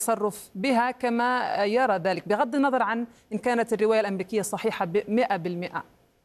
التصرف بها كما يرى ذلك بغض النظر عن إن كانت الرواية الأمريكية صحيحة 100%؟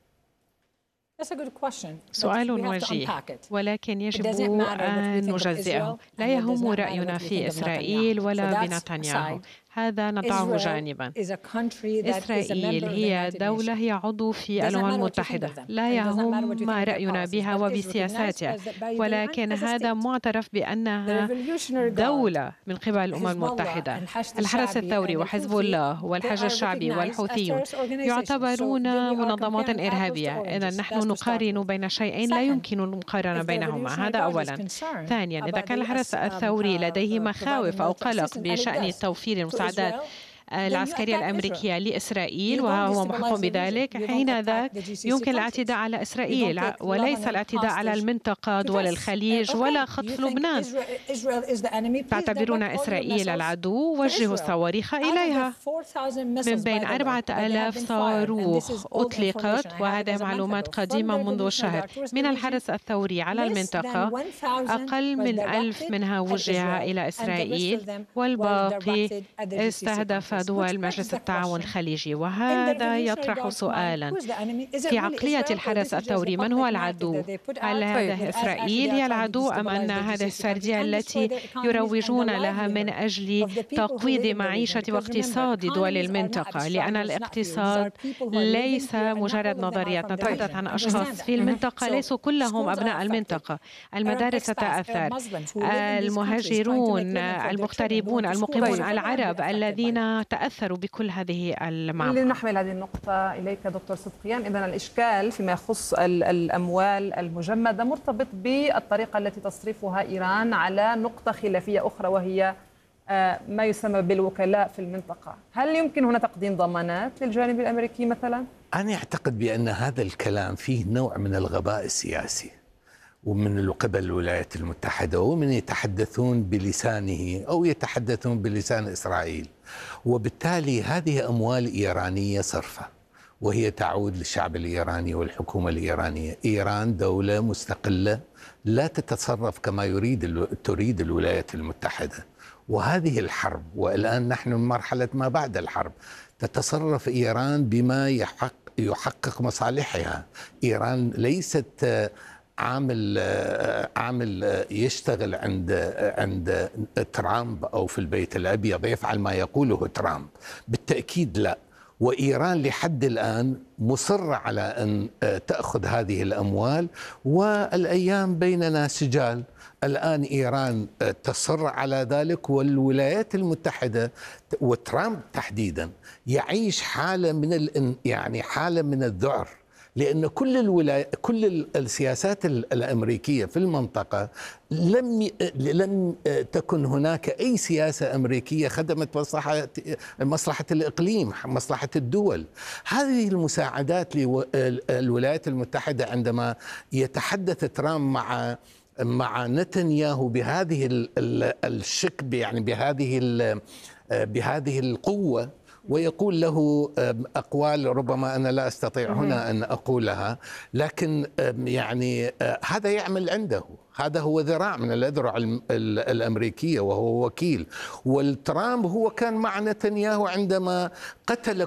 سؤال وجيه، ولكن يجب أن نجزئه. لا يهم رأينا في إسرائيل ولا بنتنياهو، هذا نضعه جانبا. إسرائيل هي دولة، هي عضو في الأمم المتحدة، لا يهم رأينا بها وبسياساتها، ولكن هذا معترف بأنها دولة من قبل الأمم المتحدة. الحرس الثوري وحزب الله والحشد الشعبي والحوثيون يعتبرون منظمات إرهابية. إذا نحن نقارن بين شيئين لا يمكن المقارنة بينهما، هذا أولا. ثانيا، إذا كان الحرس الثوري لديه مخاوف أو قلق بشأن توفير المساعدات العسكرية الأمريكية لإسرائيل وهو محق بذلك، حينذاك يمكن الاعتداء على إسرائيل وليس الاعتداء على المنطقة دول الخليج ولا خطف لبنان. تعتبرون إسرائيل العدو، وجهوا الصواريخ إليها. من بين 4000 صاروخ أطلقت، وهذه معلومات قديمة منذ شهر، من الحرس الثوري على المنطقة. أقل من 1000 منها وجه إلى إسرائيل، والباقي استهدف دول مجلس التعاون الخليجي. وهذا يطرح سؤالا في عقلية الحرس الثوري: من هو العدو؟ هل هذه إسرائيل هي العدو، أم أن هذه السردية التي يروجون لها من أجل تقويض معيشة واقتصاد دول المنطقة؟ لأن الاقتصاد ليس مجرد نظريات، نتحدث عن أشخاص في المنطقة ليسوا كلهم أبناء المنطقة. المدارس تتأثر، المهاجرون، المغتربون، المقيمون، العرب الذين تأثروا بكل هذه المعمعة. لنحمل هذه النقطة إليك دكتور صدقيان. إذن الإشكال فيما يخص الأموال المجمدة مرتبط بالطريقة التي تصرفها إيران على نقطة خلافية أخرى، وهي ما يسمى بالوكلاء في المنطقة. هل يمكن هنا تقديم ضمانات للجانب الأمريكي مثلا؟ أنا أعتقد بأن هذا الكلام فيه نوع من الغباء السياسي ومن قبل الولايات المتحدة، ومن يتحدثون بلسانه أو يتحدثون بلسان إسرائيل، وبالتالي هذه أموال إيرانية صرفة، وهي تعود للشعب الإيراني والحكومة الإيرانية. إيران دولة مستقلة لا تتصرف كما تريد الولايات المتحدة. وهذه الحرب، والآن نحن من مرحلة ما بعد الحرب، تتصرف إيران بما يحقق مصالحها. إيران ليست عامل يشتغل عند ترامب أو في البيت الأبيض يفعل ما يقوله ترامب، بالتأكيد لا. وإيران لحد الآن مصرة على أن تأخذ هذه الأموال، والأيام بيننا سجال. الآن إيران تصر على ذلك، والولايات المتحدة وترامب تحديدا يعيش حالة من الذعر، لأن كل السياسات الأمريكية في المنطقة لم تكن هناك أي سياسة أمريكية خدمت مصلحة الإقليم، مصلحة الدول. هذه المساعدات للولايات المتحدة عندما يتحدث ترامب مع نتنياهو بهذه الشكل، يعني بهذه القوة، ويقول له أقوال ربما أنا لا أستطيع هنا أن أقولها، لكن هذا يعمل عنده. هذا هو ذراع من الأذرع الأمريكية، وهو وكيل. والترامب هو كان مع نتنياهو عندما قتل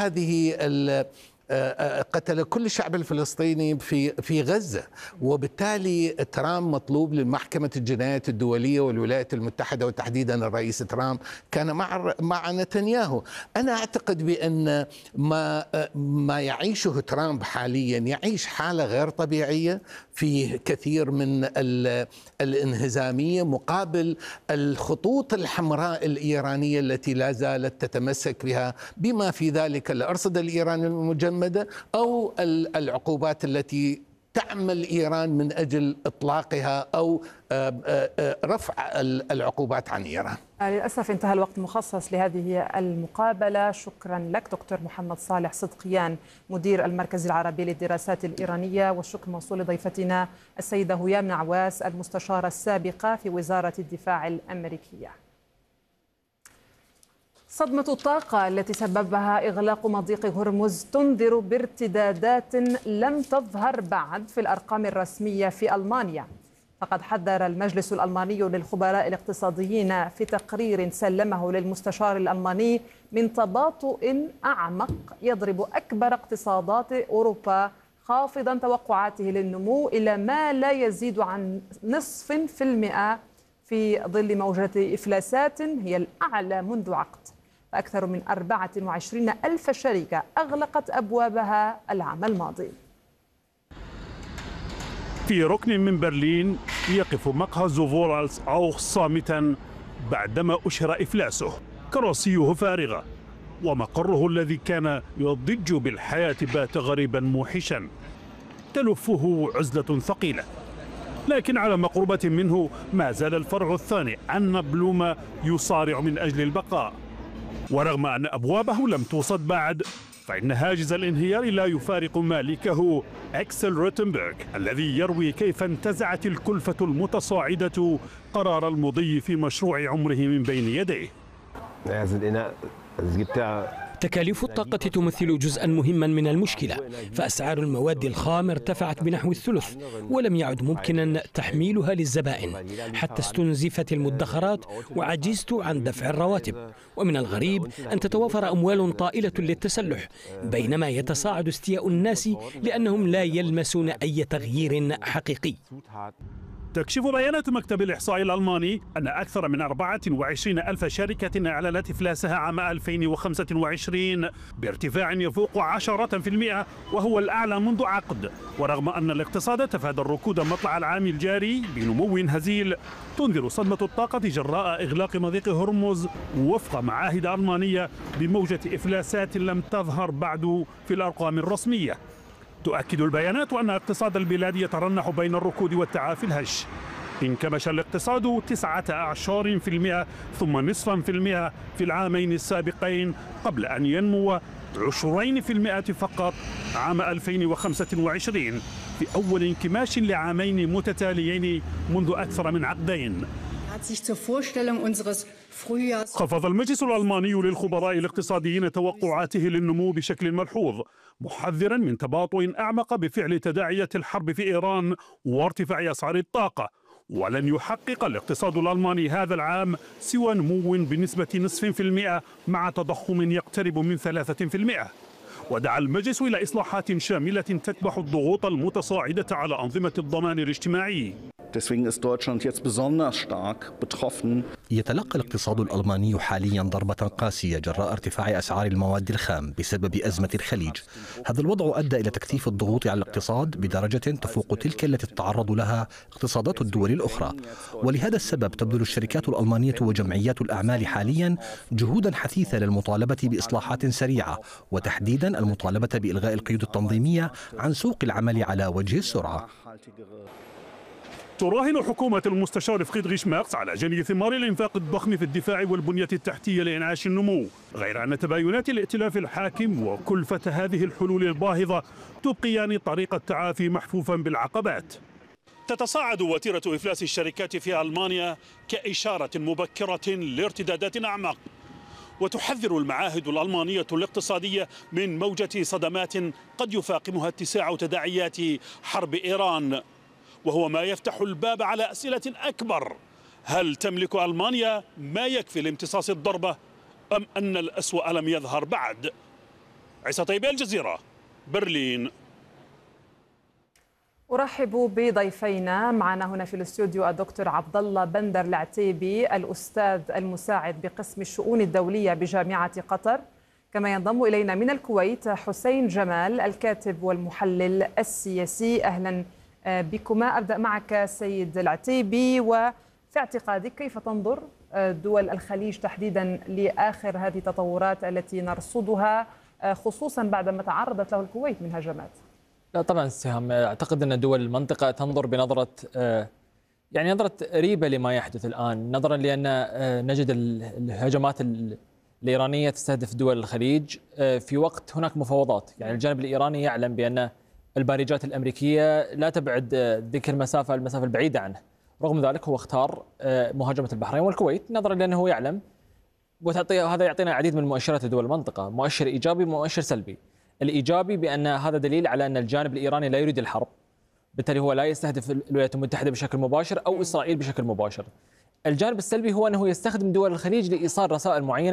كل الشعب الفلسطيني في غزة. وبالتالي ترامب مطلوب لمحكمة الجنايات الدولية، والولايات المتحدة وتحديدا الرئيس ترامب كان مع نتنياهو. أنا أعتقد بأن ما يعيشه ترامب حاليا يعيش حالة غير طبيعية، في كثير من الانهزامية مقابل الخطوط الحمراء الإيرانية التي لا زالت تتمسك بها، بما في ذلك الأرصدة الإيرانية المجمدة أو العقوبات التي تعمل إيران من أجل إطلاقها أو رفع العقوبات عن إيران. للأسف انتهى الوقت المخصص لهذه المقابلة. شكرا لك دكتور محمد صالح صدقيان، مدير المركز العربي للدراسات الإيرانية، والشكر موصول لضيفتنا السيدة هيام نعواس، المستشارة السابقة في وزارة الدفاع الأمريكية. صدمة الطاقة التي سببها إغلاق مضيق هرمز تنذر بارتدادات لم تظهر بعد في الأرقام الرسمية في ألمانيا. فقد حذر المجلس الألماني للخبراء الاقتصاديين في تقرير سلمه للمستشار الألماني من تباطؤ أعمق يضرب أكبر اقتصادات أوروبا، خافضا توقعاته للنمو إلى ما لا يزيد عن 0.5% في ظل موجة إفلاسات هي الأعلى منذ عقد. فأكثر من 24 ألف شركة أغلقت أبوابها العام الماضي. في ركن من برلين يقف مقهى زوفورالز أوخ صامتا بعدما أشهر إفلاسه. كراسيه فارغة ومقره الذي كان يضج بالحياة بات غريبا موحشا، تلفه عزلة ثقيلة. لكن على مقربة منه ما زال الفرع الثاني أن بلوم يصارع من أجل البقاء، ورغم أن أبوابه لم توصد بعد فإن هاجس الانهيار لا يفارق مالكه أكسل روتنبرغ الذي يروي كيف انتزعت الكلفة المتصاعدة قرار المضي في مشروع عمره من بين يديه. تكاليف الطاقة تمثل جزءا مهما من المشكلة، فأسعار المواد الخام ارتفعت بنحو الثلث ولم يعد ممكنا تحميلها للزبائن، حتى استنزفت المدخرات وعجزت عن دفع الرواتب. ومن الغريب أن تتوافر أموال طائلة للتسلح بينما يتصاعد استياء الناس لأنهم لا يلمسون أي تغيير حقيقي. تكشف بيانات مكتب الإحصاء الألماني أن أكثر من 24 ألف شركة أعلنت إفلاسها عام 2025 بارتفاع يفوق 10%، وهو الأعلى منذ عقد. ورغم أن الاقتصاد تفادى الركود مطلع العام الجاري بنمو هزيل، تنذر صدمة الطاقة جراء إغلاق مضيق هرمز وفق معاهد ألمانية بموجة إفلاسات لم تظهر بعد في الأرقام الرسمية. تؤكد البيانات أن اقتصاد البلاد يترنح بين الركود والتعافي الهش. انكمش الاقتصاد 19% ثم نصفا في المئة في العامين السابقين قبل أن ينمو 20% فقط عام 2025 في أول انكماش لعامين متتاليين منذ أكثر من عقدين. خفض المجلس الألماني للخبراء الاقتصاديين توقعاته للنمو بشكل ملحوظ، محذرا من تباطؤ أعمق بفعل تداعيات الحرب في إيران وارتفاع أسعار الطاقة. ولن يحقق الاقتصاد الألماني هذا العام سوى نمو بنسبة 0.5% مع تضخم يقترب من 3%. ودعا المجلس إلى إصلاحات شاملة تكبح الضغوط المتصاعدة على أنظمة الضمان الاجتماعي. يتلقى الاقتصاد الألماني حاليا ضربة قاسية جراء ارتفاع أسعار المواد الخام بسبب أزمة الخليج. هذا الوضع أدى إلى تكثيف الضغوط على الاقتصاد بدرجة تفوق تلك التي تتعرض لها اقتصادات الدول الأخرى. ولهذا السبب تبذل الشركات الألمانية وجمعيات الأعمال حاليا جهودا حثيثة للمطالبة بإصلاحات سريعة، وتحديدا المطالبة بإلغاء القيود التنظيمية عن سوق العمل على وجه السرعة. تراهن حكومة المستشار فريدريش ميرز على جني ثمار الإنفاق الضخم في الدفاع والبنية التحتية لإنعاش النمو، غير أن تباينات الائتلاف الحاكم وكلفة هذه الحلول الباهظة تبقيان طريق التعافي محفوفا بالعقبات. تتصاعد وتيرة إفلاس الشركات في ألمانيا كإشارة مبكرة لارتدادات أعمق، وتحذر المعاهد الألمانية الاقتصادية من موجة صدمات قد يفاقمها اتساع تداعيات حرب إيران، وهو ما يفتح الباب على أسئلة أكبر. هل تملك ألمانيا ما يكفي لامتصاص الضربة أم أن الأسوأ لم يظهر بعد؟ عيسى طيبي، الجزيرة، برلين. أرحب بضيفينا معنا هنا في الاستوديو الدكتور عبد الله بندر العتيبي، الأستاذ المساعد بقسم الشؤون الدولية بجامعة قطر. كما ينضم إلينا من الكويت حسين جمال، الكاتب والمحلل السياسي. أهلا بكما. أبدأ معك سيد العتيبي، وفي اعتقادك كيف تنظر دول الخليج تحديدا لآخر هذه التطورات التي نرصدها، خصوصا بعدما تعرضت له الكويت من هجمات؟ لا طبعا سهام، أعتقد أن دول المنطقة تنظر بنظرة نظرة ريبة لما يحدث الآن، نظرا لأن نجد الهجمات الإيرانية تستهدف دول الخليج في وقت هناك مفاوضات. يعني الجانب الإيراني يعلم بأن البارجات الأمريكية لا تبعد ذيك المسافة البعيدة عنه، رغم ذلك هو اختار مهاجمة البحرين والكويت نظرا لأنه يعلم، وهذا يعطينا العديد من مؤشرات دول المنطقة، مؤشر إيجابي ومؤشر سلبي. الإيجابي بأن هذا دليل على أن الجانب الإيراني لا يريد الحرب، بالتالي هو لا يستهدف الولايات المتحدة بشكل مباشر أو إسرائيل بشكل مباشر. الجانب السلبي هو أنه يستخدم دول الخليج لإيصال رسائل معينة